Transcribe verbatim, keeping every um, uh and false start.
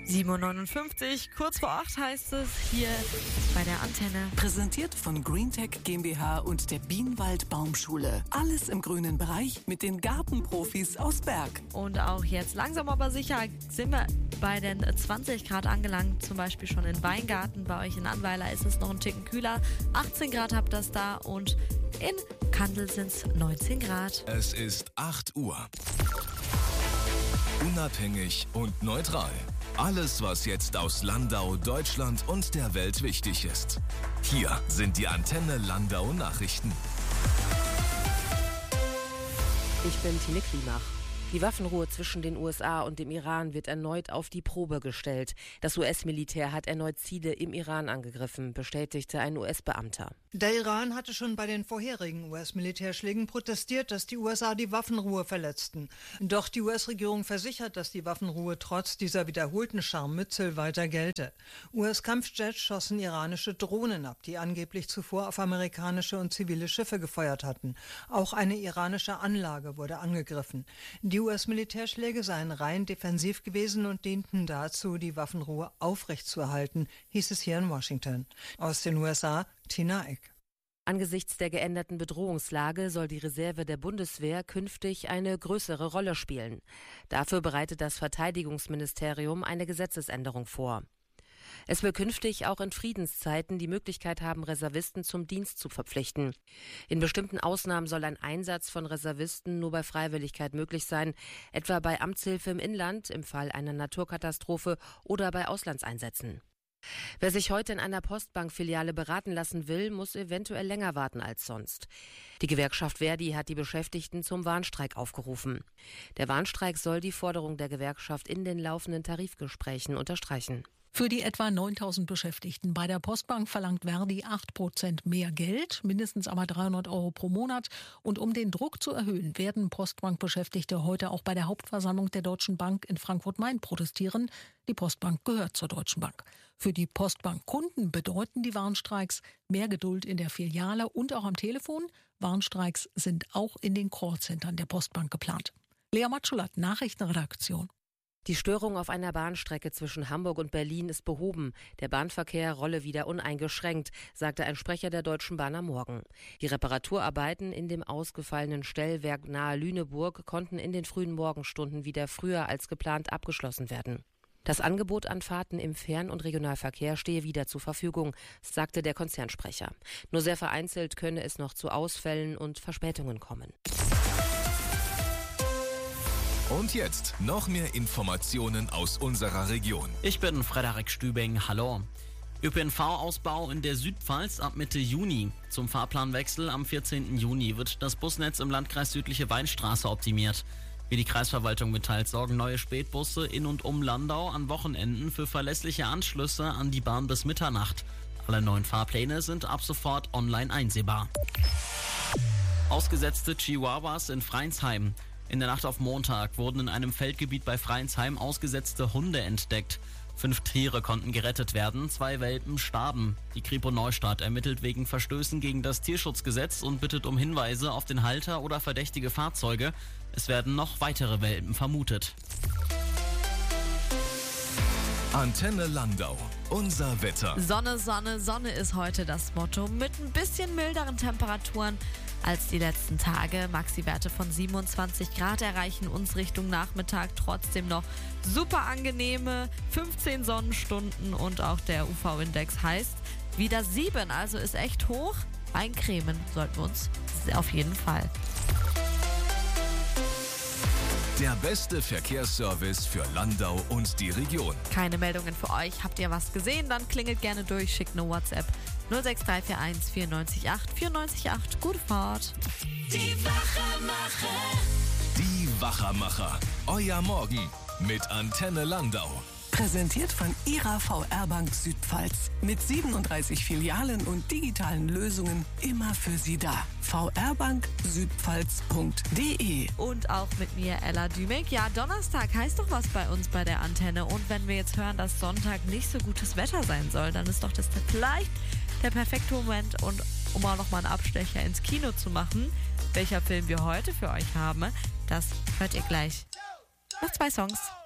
sieben Uhr neunundfünfzig, kurz vor acht heißt es hier bei der Antenne. Präsentiert von Greentech GmbH und der Bienenwald Baumschule. Alles im grünen Bereich mit den Gartenprofis aus Berg. Und auch jetzt langsam aber sicher sind wir bei den zwanzig Grad angelangt, zum Beispiel schon in Weingarten. Bei euch in Annweiler ist es noch ein Ticken kühler. achtzehn Grad habt ihr das da und in Kandel sind es neunzehn Grad. Es ist acht Uhr. Unabhängig und neutral. Alles, was jetzt aus Landau, Deutschland und der Welt wichtig ist. Hier sind die Antenne Landau Nachrichten. Ich bin Tine Klimach. Die Waffenruhe zwischen den U S A und dem Iran wird erneut auf die Probe gestellt. Das U S-Militär hat erneut Ziele im Iran angegriffen, bestätigte ein U S-Beamter. Der Iran hatte schon bei den vorherigen U S-Militärschlägen protestiert, dass die U S A die Waffenruhe verletzten. Doch die U S-Regierung versichert, dass die Waffenruhe trotz dieser wiederholten Scharmützel weiter gelte. U S-Kampfjets schossen iranische Drohnen ab, die angeblich zuvor auf amerikanische und zivile Schiffe gefeuert hatten. Auch eine iranische Anlage wurde angegriffen. Die U S-Militärschläge seien rein defensiv gewesen und dienten dazu, die Waffenruhe aufrechtzuerhalten, hieß es hier in Washington. Aus den U S A, Tina Eck. Angesichts der geänderten Bedrohungslage soll die Reserve der Bundeswehr künftig eine größere Rolle spielen. Dafür bereitet das Verteidigungsministerium eine Gesetzesänderung vor. Es will künftig auch in Friedenszeiten die Möglichkeit haben, Reservisten zum Dienst zu verpflichten. In bestimmten Ausnahmen soll ein Einsatz von Reservisten nur bei Freiwilligkeit möglich sein, etwa bei Amtshilfe im Inland, im Fall einer Naturkatastrophe oder bei Auslandseinsätzen. Wer sich heute in einer Postbankfiliale beraten lassen will, muss eventuell länger warten als sonst. Die Gewerkschaft Verdi hat die Beschäftigten zum Warnstreik aufgerufen. Der Warnstreik soll die Forderung der Gewerkschaft in den laufenden Tarifgesprächen unterstreichen. Für die etwa neuntausend Beschäftigten bei der Postbank verlangt Verdi acht Prozent mehr Geld, mindestens aber dreihundert Euro pro Monat. Und um den Druck zu erhöhen, werden Postbankbeschäftigte heute auch bei der Hauptversammlung der Deutschen Bank in Frankfurt-Main protestieren. Die Postbank gehört zur Deutschen Bank. Für die Postbank-Kunden bedeuten die Warnstreiks mehr Geduld in der Filiale und auch am Telefon. Warnstreiks sind auch in den Callcentern der Postbank geplant. Lea Matschulat, Nachrichtenredaktion. Die Störung auf einer Bahnstrecke zwischen Hamburg und Berlin ist behoben. Der Bahnverkehr rolle wieder uneingeschränkt, sagte ein Sprecher der Deutschen Bahn am Morgen. Die Reparaturarbeiten in dem ausgefallenen Stellwerk nahe Lüneburg konnten in den frühen Morgenstunden wieder früher als geplant abgeschlossen werden. Das Angebot an Fahrten im Fern- und Regionalverkehr stehe wieder zur Verfügung, sagte der Konzernsprecher. Nur sehr vereinzelt könne es noch zu Ausfällen und Verspätungen kommen. Und jetzt noch mehr Informationen aus unserer Region. Ich bin Frederik Stübing, hallo. Ö P N V-Ausbau in der Südpfalz ab Mitte Juni. Zum Fahrplanwechsel am vierzehnten Juni wird das Busnetz im Landkreis Südliche Weinstraße optimiert. Wie die Kreisverwaltung mitteilt, sorgen neue Spätbusse in und um Landau an Wochenenden für verlässliche Anschlüsse an die Bahn bis Mitternacht. Alle neuen Fahrpläne sind ab sofort online einsehbar. Ausgesetzte Chihuahuas in Freinsheim. In der Nacht auf Montag wurden in einem Feldgebiet bei Freinsheim ausgesetzte Hunde entdeckt. Fünf Tiere konnten gerettet werden, zwei Welpen starben. Die Kripo Neustadt ermittelt wegen Verstößen gegen das Tierschutzgesetz und bittet um Hinweise auf den Halter oder verdächtige Fahrzeuge. Es werden noch weitere Welpen vermutet. Antenne Landau. Unser Wetter. Sonne, Sonne, Sonne ist heute das Motto. Mit ein bisschen milderen Temperaturen als die letzten Tage. Maxi-Werte von siebenundzwanzig Grad erreichen uns Richtung Nachmittag. Trotzdem noch super angenehme fünfzehn Sonnenstunden und auch der U V-Index heißt wieder sieben. Also ist echt hoch. Eincremen sollten wir uns auf jeden Fall. Der beste Verkehrsservice für Landau und die Region. Keine Meldungen für euch. Habt ihr was gesehen? Dann klingelt gerne durch, schickt eine WhatsApp null sechs drei vier eins vier neun acht vier neun acht. Gute Fahrt. Die Wachermacher. Die Wachermacher. Euer Morgen mit Antenne Landau. Präsentiert von Ihrer V R Bank Südpfalz. Mit siebenunddreißig Filialen und digitalen Lösungen immer für Sie da. v r bank südpfalz punkt d e. Und auch mit mir, Ella Dümig. Ja, Donnerstag heißt doch was bei uns bei der Antenne. Und wenn wir jetzt hören, dass Sonntag nicht so gutes Wetter sein soll, dann ist doch das vielleicht der perfekte Moment, und um auch nochmal einen Abstecher ins Kino zu machen. Welcher Film wir heute für euch haben, das hört ihr gleich. Noch zwei Songs.